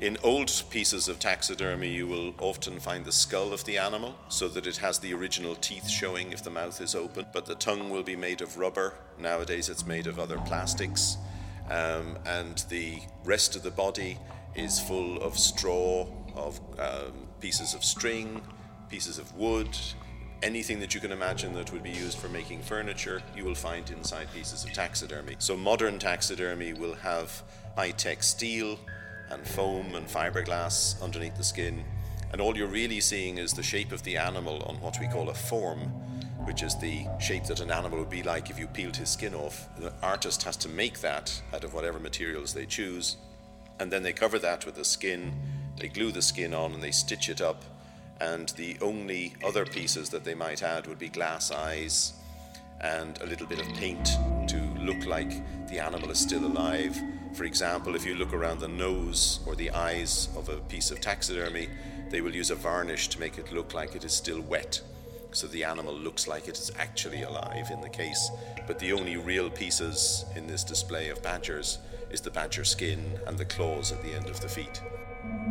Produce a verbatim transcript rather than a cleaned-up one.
In old pieces of taxidermy, you will often find the skull of the animal so that it has the original teeth showing if the mouth is open, but the tongue will be made of rubber. Nowadays it's made of other plastics, um, and the rest of the body is full of straw, of um, pieces of string, pieces of wood. Anything that you can imagine that would be used for making furniture, you will find inside pieces of taxidermy. So modern taxidermy will have high-tech steel and foam and fiberglass underneath the skin, and all you're really seeing is the shape of the animal on what we call a form, which is the shape that an animal would be like if you peeled his skin off. The artist has to make that out of whatever materials they choose, and then they cover that with the skin, they glue the skin on and they stitch it up, and the only other pieces that they might add would be glass eyes and a little bit of paint to look like the animal is still alive. For example, if you look around the nose or the eyes of a piece of taxidermy, they will use a varnish to make it look like it is still wet, so the animal looks like it is actually alive in the case. But the only real pieces in this display of badgers is the badger skin and the claws at the end of the feet.